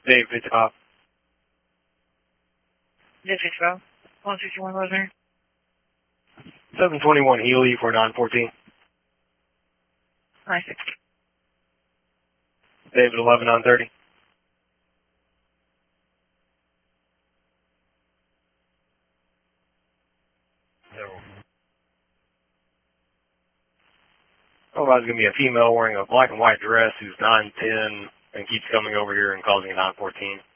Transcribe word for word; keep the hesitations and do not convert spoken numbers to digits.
Dave fifty-five. Dave fifty-five. one sixty-one Rosemary. seven twenty-one Healy for nine fourteen. nine sixty. David eleven nine thirty. Otherwise, it's going to be a female wearing a black and white dress who's nine ten and keeps coming over here and causing a nine fourteen.